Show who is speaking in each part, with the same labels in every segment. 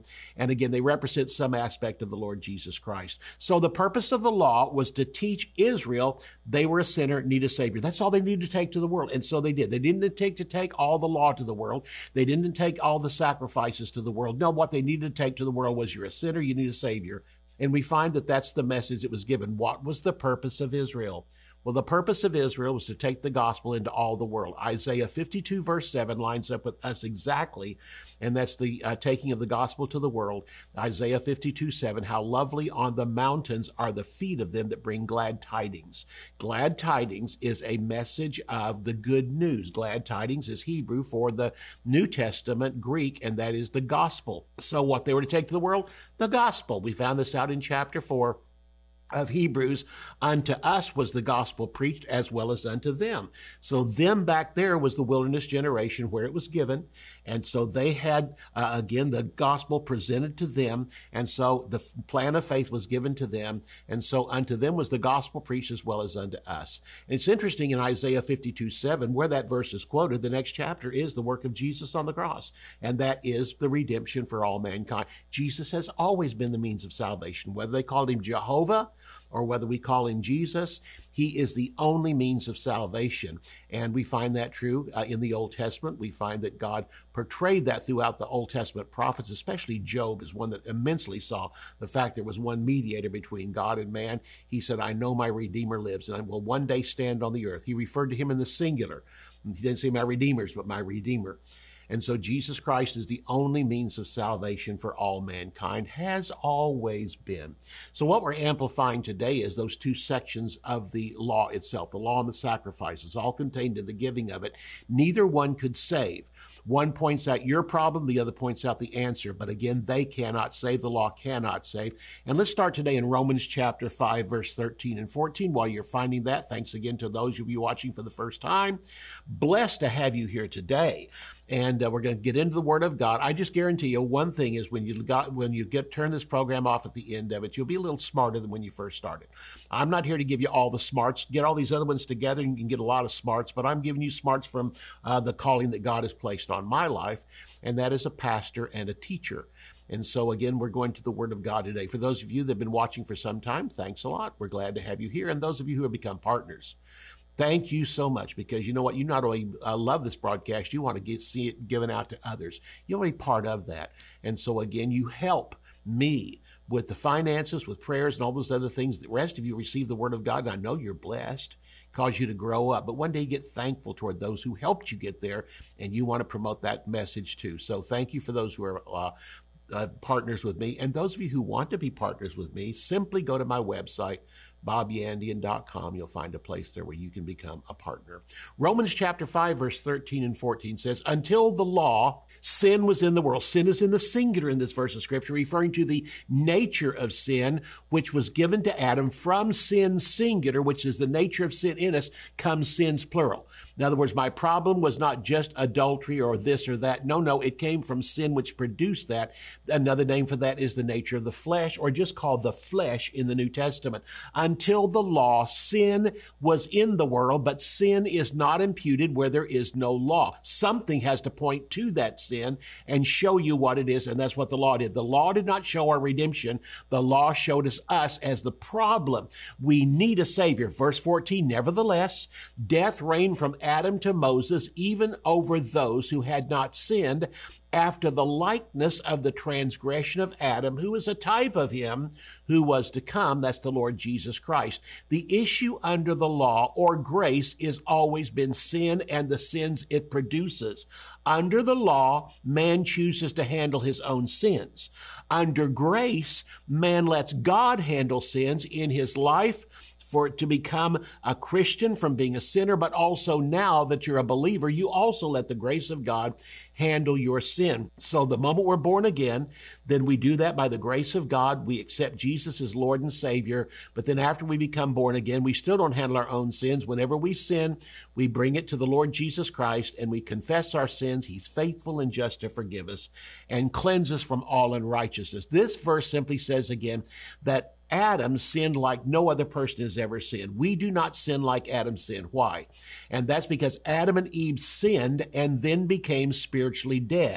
Speaker 1: And again, they represent some aspect of the Lord Jesus Christ. So the purpose of the law was to teach Israel they were a sinner, need a Savior. That's all they needed to take to the world. And so they did. They didn't take all the law to the world. They didn't take all the sacrifices to the world. No, what they needed to take to the world was, you're a sinner, you need a Savior. And we find that that's the message that was given. What was the purpose of Israel? Well, the purpose of Israel was to take the gospel into all the world. Isaiah 52 verse 7 lines up with us exactly, and that's the taking of the gospel to the world. Isaiah 52:7, how lovely on the mountains are the feet of them that bring glad tidings. Glad tidings is a message of the good news. Glad tidings is Hebrew for the New Testament Greek, and that is the gospel. So what they were to take to the world? The gospel. We found this out in chapter 4 of Hebrews. Unto us was the gospel preached as well as unto them. So them back there was the wilderness generation where it was given. And so they had, again, the gospel presented to them. And so the plan of faith was given to them. And so unto them was the gospel preached as well as unto us. And it's interesting in Isaiah 52:7, where that verse is quoted, the next chapter is the work of Jesus on the cross. And that is the redemption for all mankind. Jesus has always been the means of salvation. Whether they called him Jehovah or whether we call him Jesus, he is the only means of salvation. And we find that true in the Old Testament. We find that God portrayed that throughout the Old Testament prophets, especially Job is one that immensely saw the fact there was one mediator between God and man. He said, I know my Redeemer lives, and I will one day stand on the earth. He referred to him in the singular. He didn't say my Redeemers, but my Redeemer. And so Jesus Christ is the only means of salvation for all mankind, has always been. So what we're amplifying today is those two sections of the law itself, the law and the sacrifices, all contained in the giving of it. Neither one could save. One points out your problem, the other points out the answer. But again, they cannot save. The law cannot save. And let's start today in Romans chapter 5, verse 13 and 14. While you're finding that, thanks again to those of you watching for the first time. Blessed to have you here today. And we're going to get into the Word of God. I just guarantee you one thing is when you turn this program off at the end of it, you'll be a little smarter than when you first started. I'm not here to give you all the smarts. Get all these other ones together and you can get a lot of smarts, but I'm giving you smarts from the calling that God has placed on my life, and that is a pastor and a teacher. And so again, we're going to the Word of God today. For those of you that have been watching for some time, thanks a lot. We're glad to have you here. And those of you who have become partners, thank you so much, because you know what? You not only love this broadcast, you want to see it given out to others. You want to be part of that. And so again, you help me with the finances, with prayers and all those other things. The rest of you receive the Word of God, and I know you're blessed, cause you to grow up. But one day you get thankful toward those who helped you get there, and you want to promote that message too. So thank you for those who are partners with me. And those of you who want to be partners with me, simply go to my website, bobyandian.com. You'll find a place there where you can become a partner. Romans chapter 5, verse 13 and 14 says, until the law, sin was in the world. Sin is in the singular in this verse of Scripture, referring to the nature of sin, which was given to Adam. From sin singular, which is the nature of sin in us, comes sins plural. In other words, my problem was not just adultery or this or that. No, it came from sin which produced that. Another name for that is the nature of the flesh, or just called the flesh in the New Testament. Until the law, sin was in the world, but sin is not imputed where there is no law. Something has to point to that sin and show you what it is, and that's what the law did. The law did not show our redemption. The law showed us as the problem. We need a Savior. Verse 14, nevertheless, death reigned from Adam to Moses, even over those who had not sinned, after the likeness of the transgression of Adam, who is a type of him who was to come. That's the Lord Jesus Christ. The issue under the law or grace is always been sin and the sins it produces. Under the law, man chooses to handle his own sins. Under grace, man lets God handle sins in his life, for it to become a Christian from being a sinner, but also now that you're a believer, you also let the grace of God handle your sin. So the moment we're born again, then we do that by the grace of God. We accept Jesus as Lord and Savior. But then after we become born again, we still don't handle our own sins. Whenever we sin, we bring it to the Lord Jesus Christ and we confess our sins. He's faithful and just to forgive us and cleanse us from all unrighteousness. This verse simply says again that Adam sinned like no other person has ever sinned. We do not sin like Adam sinned. Why? And that's because Adam and Eve sinned and then became spiritually dead.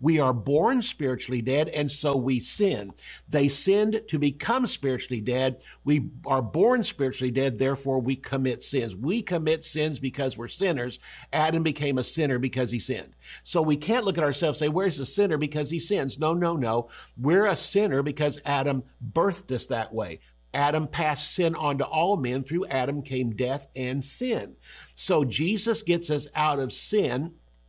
Speaker 1: We are born spiritually dead, and so we sin. They sinned to become spiritually dead. We are born spiritually dead, therefore we commit sins. We commit sins because we're sinners. Adam became a sinner because he sinned. So we can't look at ourselves and say, where's the sinner because he sins? No, no, no. We're a sinner because Adam birthed us that way. Adam passed sin on to all men. Through Adam came death and sin. So Jesus gets us out of sin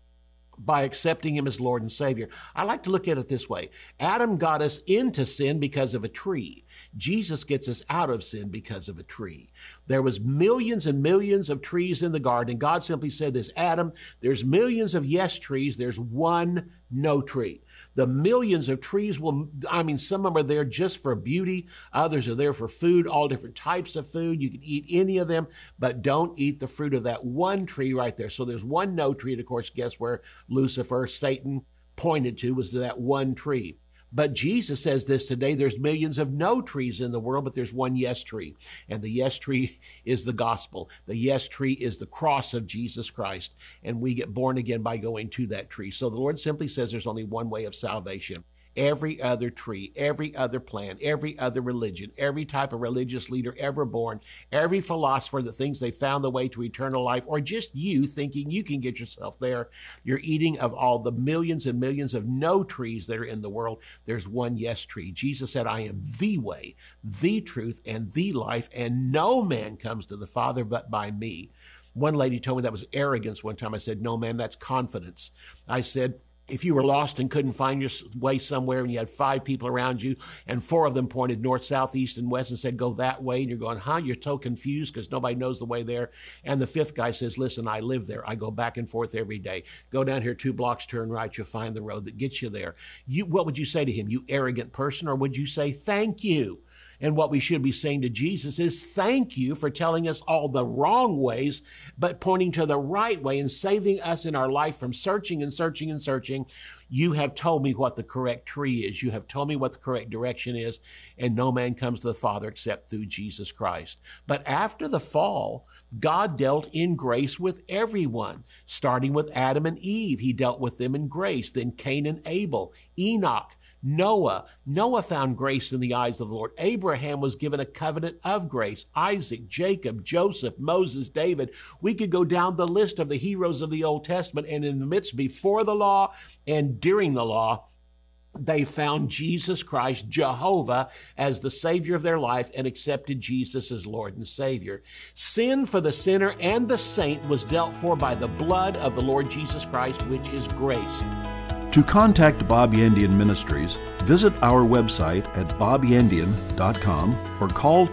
Speaker 1: by accepting him as Lord and Savior. I like to look at it this way. Adam got us into sin because of a tree. Jesus gets us out of sin because of a tree. There was millions and millions of trees in the garden, and God simply said this, Adam, there's millions of yes trees, there's one no tree. The millions of trees some of them are there just for beauty. Others are there for food, all different types of food. You can eat any of them, but don't eat the fruit of that one tree right there. So there's one no tree. And of course, guess where Lucifer, Satan, pointed to was to that one tree. But Jesus says this today, there's millions of no trees in the world, but there's one yes tree. And the yes tree is the gospel. The yes tree is the cross of Jesus Christ. And we get born again by going to that tree. So the Lord simply says there's only one way of salvation. Every other tree, every other plan, every other religion, every type of religious leader ever born, every philosopher that thinks they found the way to eternal life, or just you thinking you can get yourself there, you're eating of all the millions and millions of no trees that are in the world. There's one yes tree. Jesus said, I am the way, the truth, and the life, and no man comes to the Father but by me. One lady told me that was arrogance one time. I said, no, man, that's confidence. I said, if you were lost and couldn't find your way somewhere and you had 5 people around you and 4 of them pointed north, south, east, and west and said, go that way. And you're going, you're so confused because nobody knows the way there. And the 5th guy says, listen, I live there. I go back and forth every day. Go down here 2 blocks, turn right. You'll find the road that gets you there. What would you say to him? You arrogant person? Or would you say, thank you? And what we should be saying to Jesus is, thank you for telling us all the wrong ways, but pointing to the right way and saving us in our life from searching and searching and searching. You have told me what the correct tree is. You have told me what the correct direction is, and no man comes to the Father except through Jesus Christ. But after the fall, God dealt in grace with everyone, starting with Adam and Eve. He dealt with them in grace. Then Cain and Abel, Enoch, Noah found grace in the eyes of the Lord. Abraham was given a covenant of grace. Isaac, Jacob, Joseph, Moses, David. We could go down the list of the heroes of the Old Testament, and in the midst before the law and during the law, they found Jesus Christ, Jehovah, as the Savior of their life and accepted Jesus as Lord and Savior. Sin for the sinner and the saint was dealt for by the blood of the Lord Jesus Christ, which is grace.
Speaker 2: To contact Bob Yandian Ministries, visit our website at bobyandian.com or call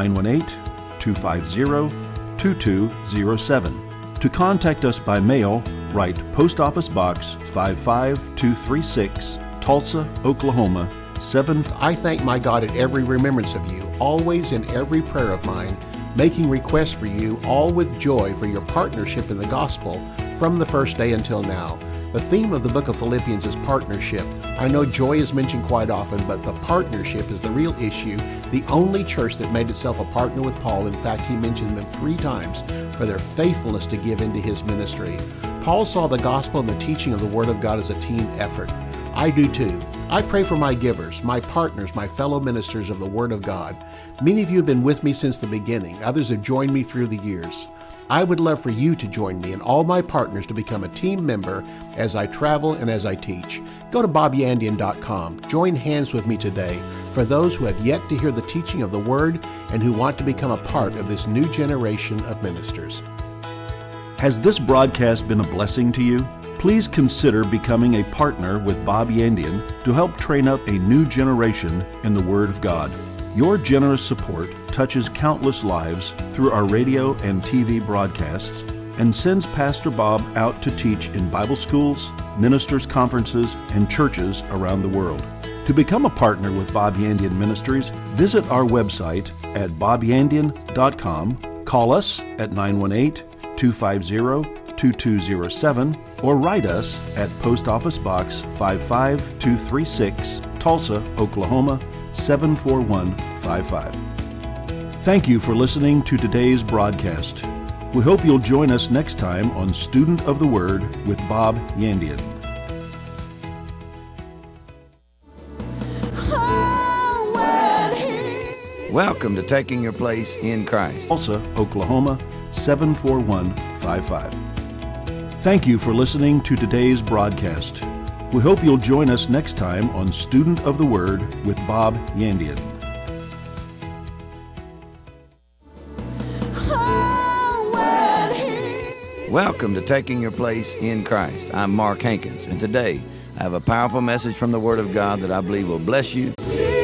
Speaker 2: 918-250-2207. To contact us by mail, write Post Office Box 55236, Tulsa, Oklahoma, 7.
Speaker 1: I thank my God at every remembrance of you, always in every prayer of mine, making requests for you, all with joy for your partnership in the gospel from the first day until now. The theme of the book of Philippians is partnership. I know joy is mentioned quite often, but the partnership is the real issue. The only church that made itself a partner with Paul, in fact, he mentioned them 3 times for their faithfulness to give into his ministry. Paul saw the gospel and the teaching of the Word of God as a team effort. I do too. I pray for my givers, my partners, my fellow ministers of the Word of God. Many of you have been with me since the beginning. Others have joined me through the years. I would love for you to join me and all my partners to become a team member as I travel and as I teach. Go to bobyandian.com. Join hands with me today for those who have yet to hear the teaching of the Word and who want to become a part of this new generation of ministers.
Speaker 2: Has this broadcast been a blessing to you? Please consider becoming a partner with Bob Yandian to help train up a new generation in the Word of God. Your generous support touches countless lives through our radio and TV broadcasts and sends Pastor Bob out to teach in Bible schools, ministers' conferences, and churches around the world. To become a partner with Bob Yandian Ministries, visit our website at bobyandian.com, call us at 918-250-2207, or write us at Post Office Box 55236, Tulsa, Oklahoma, 74155. Thank you for listening to today's broadcast. We hope you'll join us next time on Student of the Word with Bob Yandian.
Speaker 3: Welcome to Taking Your Place in Christ.
Speaker 2: Tulsa, Oklahoma 74155. Thank you for listening to today's broadcast. We hope you'll join us next time on Student of the Word with Bob Yandian.
Speaker 3: Welcome to Taking Your Place in Christ. I'm Mark Hankins, and today I have a powerful message from the Word of God that I believe will bless you.